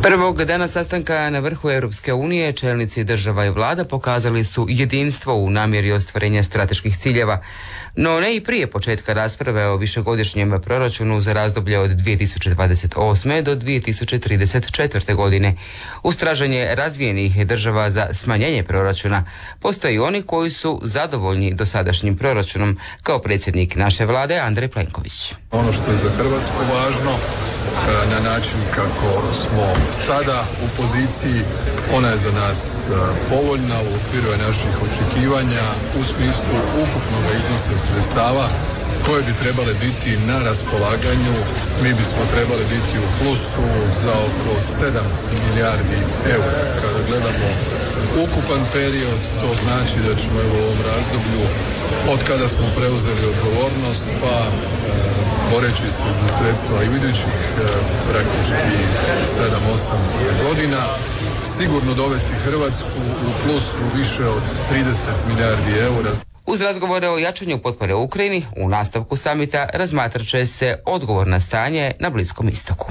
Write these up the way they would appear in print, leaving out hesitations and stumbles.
Prvog dana sastanka na vrhu Europske unije čelnici država i vlada pokazali su jedinstvo u namjeri ostvarenja strateških ciljeva, no ne i prije početka rasprave o višegodišnjem proračunu za razdoblje od 2028. do 2034. godine. Uz traženje razvijenih država za smanjenje proračuna postoji oni koji su zadovoljni dosadašnjim proračunom, kao predsjednik naše vlade Andrej Plenković. Ono što je za Hrvatsku važno, na način kako smo sada u poziciji, ona je za nas povoljna u okviru naših očekivanja u smislu ukupnog iznosa sredstava koje bi trebale biti na raspolaganju. Mi bismo trebali biti u plusu za oko 7 milijardi eura. Kada gledamo ukupan period, to znači da ćemo u ovom razdoblju od kada smo preuzeli odgovornost pa boreći se za sredstva i idućih praktički 7-8 godina sigurno dovesti Hrvatsku u plusu više od 30 milijardi eura. Uz razgovore o jačanju potpore Ukrajini, u nastavku samita razmatrat će se odgovor na stanje na Bliskom istoku.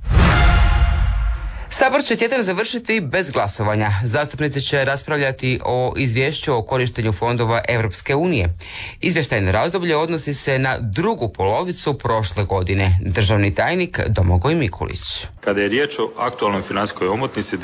Sabor će tjedan završiti bez glasovanja. Zastupnici će raspravljati o izvješću o korištenju fondova Europske unije. Izvještajno razdoblje odnosi se na drugu polovicu prošle godine. Državni tajnik Domagoj Mikulić. Kada je riječ o aktualnoj financijskoj omotnici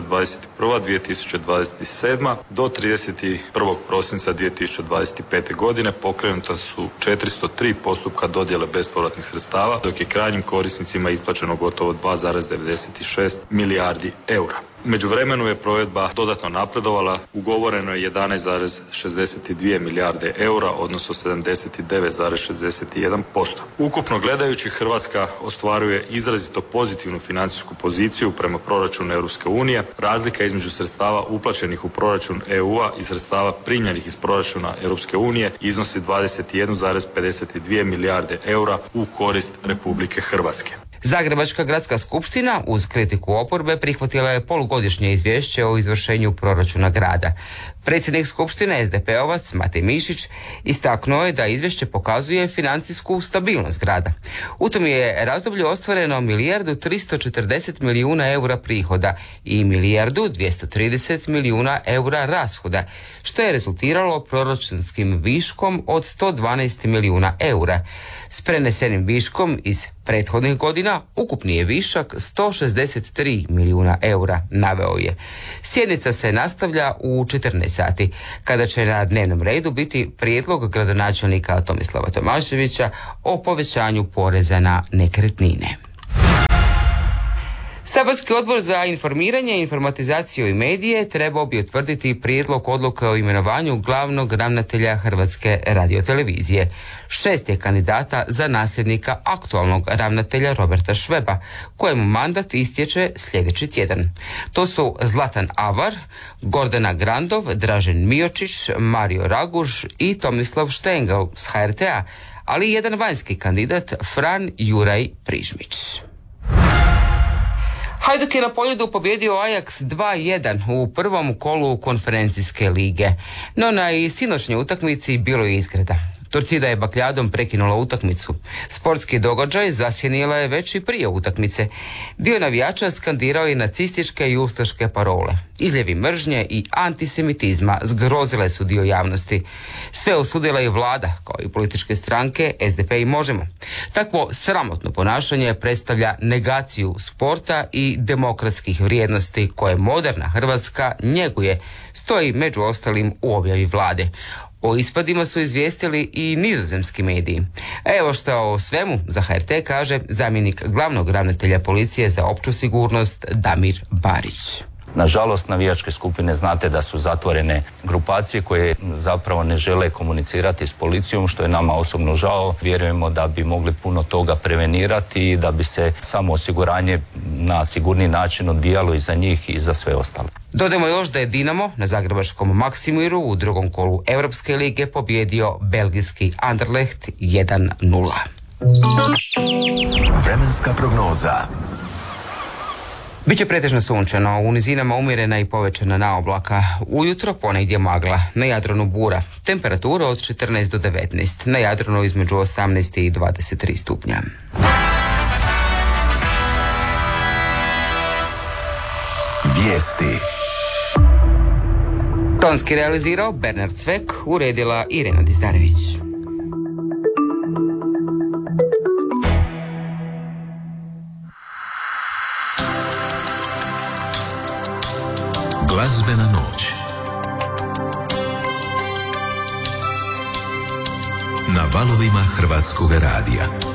2021-2027 do 31. prosinca 2025. godine pokrenuta su 403 postupka dodjele bespovratnih sredstava, dok je krajnjim korisnicima isplaćeno gotovo 2,96 milijardi eura. U međuvremenu je provedba dodatno napredovala, ugovoreno je 11,62 milijarde eura, odnosno 79,61%. Ukupno gledajući, Hrvatska ostvaruje izrazito pozitivnu financijsku poziciju prema proračunu Europske unije. Razlika između sredstava uplaćenih u proračun EU-a i sredstava primljenih iz proračuna Europske unije iznosi 21,52 milijarde eura u korist Republike Hrvatske. Zagrebačka gradska skupština uz kritiku oporbe prihvatila je polugodišnje izvješće o izvršenju proračuna grada. Predsjednik skupštine SDP-ovac Matej Mišić istaknuo je da izvješće pokazuje financijsku stabilnost grada. U tom je razdoblju ostvareno 1.340 milijuna eura prihoda i 1.230 milijuna eura rashoda, što je rezultiralo proračunskim viškom od 112 milijuna eura. S prenesenim viškom iz prethodnih godina ukupni je višak 163 milijuna eura, naveo je. Sjednica se nastavlja u 14 sati, kada će na dnevnom redu biti prijedlog gradonačelnika Tomislava Tomaševića o povećanju poreza na nekretnine. Saborski odbor za informiranje, informatizaciju i medije trebao bi utvrditi prijedlog odluke o imenovanju glavnog ravnatelja Hrvatske radiotelevizije. 6 je kandidata za nasljednika aktualnog ravnatelja Roberta Šveba, kojemu mandat istječe sljedeći tjedan. To su Zlatan Avar, Gordana Grandov, Dražen Miočić, Mario Raguž i Tomislav Štengel s HRT-a, ali i jedan vanjski kandidat Fran Juraj Prižmić. Hajduk je na Poljudu pobjedio Ajax 2-1 u prvom kolu konferencijske lige, no na i sinoćnjoj utakmici bilo je izgreda. Torcida je bakljadom prekinula utakmicu. Sportski događaj zasjenila je već i prije utakmice. Dio navijača skandirao je nacističke i ustaške parole. Izljevi mržnje i antisemitizma zgrozile su dio javnosti. Sve osudila i vlada, kao i političke stranke SDP i Možemo. Takvo sramotno ponašanje predstavlja negaciju sporta i demokratskih vrijednosti koje moderna Hrvatska njeguje, stoji među ostalim u objavi vlade. O ispadima su izvijestili i nizozemski mediji. Evo što o svemu za HRT kaže zamjenik glavnog ravnatelja policije za opću sigurnost Damir Barić. Nažalost, navijačke skupine znate da su zatvorene grupacije koje zapravo ne žele komunicirati s policijom, što je nama osobno žao. Vjerujemo da bi mogli puno toga prevenirati i da bi se samo osiguranje na sigurni način odvijalo i za njih i za sve ostale. Dodajmo još da je Dinamo na zagrebačkom Maksimiru u drugom kolu Europske lige pobjedio belgijski Anderlecht 1-0. Vremenska prognoza. Biće pretežno sunčano, u nizinama umjerena i povećana naoblaka. Ujutro ponegdje magla, na Jadranu bura. Temperatura od 14 do 19, na Jadranu između 18 i 23 stupnja. Vijesti. Tonski realizirao Bernard Cvek, uredila Irena Dizdarević. Glazbena noć. Na valovima Hrvatskog radija.